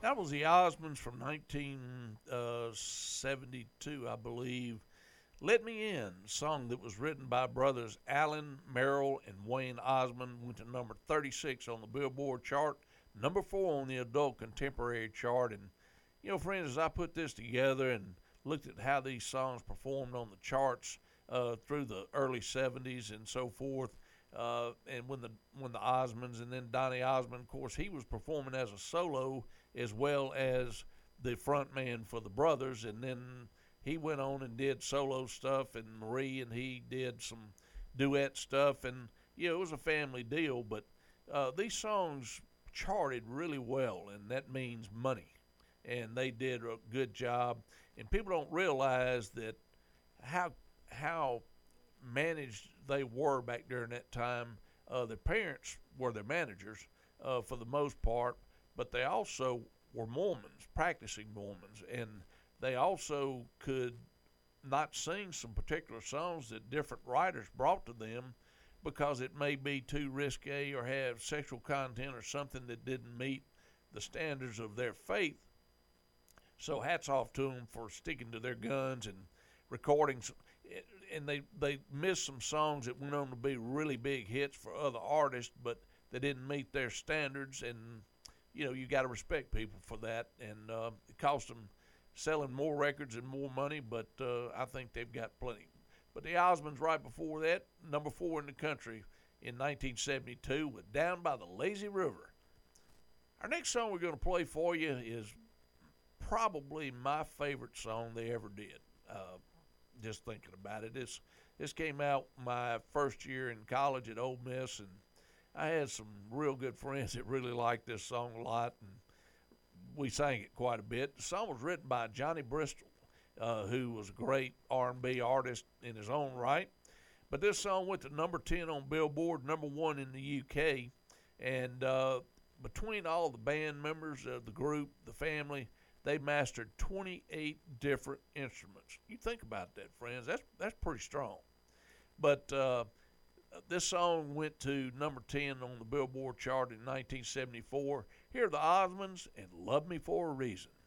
That was the Osmonds from 1972, I believe. Let Me In, song that was written by brothers Alan Merrill and Wayne Osmond, went to number 36 on the Billboard chart, number 4 on the adult contemporary chart. And, friends, as I put this together and looked at how these songs performed on the charts through the early 70s and so forth, and when the Osmonds and then Donny Osmond, of course, he was performing as a solo as well as the front man for the brothers, and then he went on and did solo stuff, and Marie and he did some duet stuff, and it was a family deal. But these songs charted really well, and that means money, and they did a good job. And people don't realize that how managed they were back during that time. Their parents were their managers for the most part, but they also were Mormons, practicing Mormons, and they also could not sing some particular songs that different writers brought to them because it may be too risque or have sexual content or something that didn't meet the standards of their faith. So hats off to them for sticking to their guns and recording. And they missed some songs that went on to be really big hits for other artists, but they didn't meet their standards. And you got to respect people for that. And it cost them selling more records and more money, but I think they've got plenty. But the Osmonds right before that, number 4 in the country in 1972 with Down by the Lazy River. Our next song we're going to play for you is probably my favorite song they ever did. Just thinking about it, this came out my first year in college at Ole Miss, and I had some real good friends that really liked this song a lot, and we sang it quite a bit. The song was written by Johnny Bristol, who was a great R&B artist in his own right. But this song went to number 10 on Billboard, number 1 in the UK, and between all the band members of the group, the family, they mastered 28 different instruments. You think about that, friends. That's pretty strong. But this song went to number 10 on the Billboard chart in 1974. Here are the Osmonds and Love Me for a Reason.